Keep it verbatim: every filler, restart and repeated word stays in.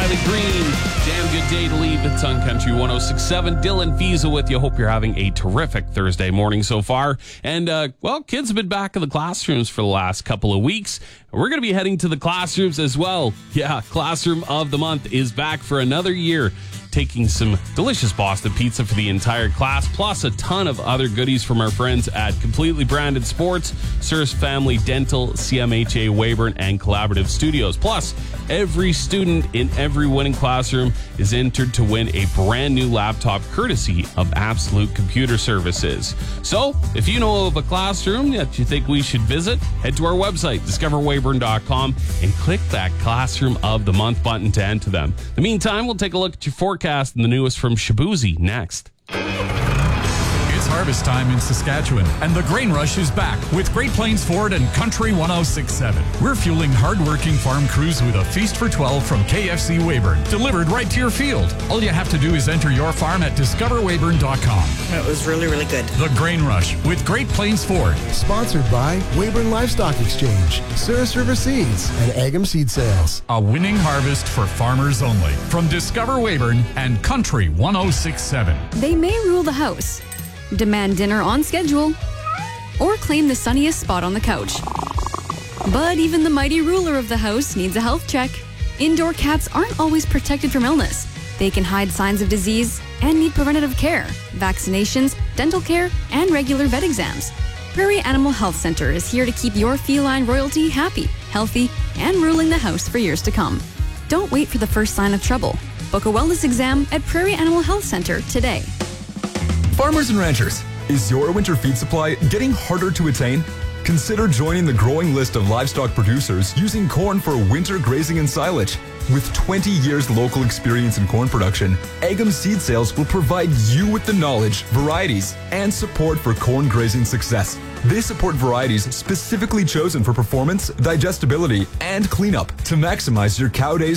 Riley Green. Damn good day to leave. It's on Country one oh six point seven. Dylan Fiesel with you. Hope you're having a terrific Thursday morning so far. And, uh, well, kids have been back in the classrooms for the last couple of weeks. We're going to be heading to the classrooms as well. Yeah, Classroom of the Month is back for another year, taking some delicious Boston pizza for the entire class, plus a ton of other goodies from our friends at Completely Branded Sports, Cirrus Family Dental, C M H A Weyburn, and Collaborative Studios. Plus, every student in every winning classroom is entered to win a brand new laptop courtesy of Absolute Computer Services. So, if you know of a classroom that you think we should visit, head to our website, discover weyburn dot com, and click that Classroom of the Month button to enter them. In the meantime, we'll take a look at your forecast and the newest from Shabuzi next. It's harvest time in Saskatchewan, and the grain rush is back with Great Plains Ford and Country one oh six point seven. We're fueling hard-working farm crews with a feast for twelve from K F C Weyburn, delivered right to your field. All you have to do is enter your farm at discover weyburn dot com. It was really, really good. The Grain Rush with Great Plains Ford. Sponsored by Weyburn Livestock Exchange, Cirrus River Seeds, and Agam Seed Sales. A winning harvest for farmers only. From Discover Weyburn and Country one oh six point seven. They may rule the house, demand dinner on schedule, or claim the sunniest spot on the couch. But even the mighty ruler of the house needs a health check. Indoor cats aren't always protected from illness. They can hide signs of disease and need preventative care, vaccinations, dental care, and regular vet exams. Prairie Animal Health Center is here to keep your feline royalty happy, healthy, and ruling the house for years to come. Don't wait for the first sign of trouble. Book a wellness exam at Prairie Animal Health Center today. Farmers and ranchers, is your winter feed supply getting harder to attain? Consider joining the growing list of livestock producers using corn for winter grazing and silage. With twenty years local experience in corn production, Agam Seed Sales will provide you with the knowledge, varieties, and support for corn grazing success. They support varieties specifically chosen for performance, digestibility, and cleanup to maximize your cow days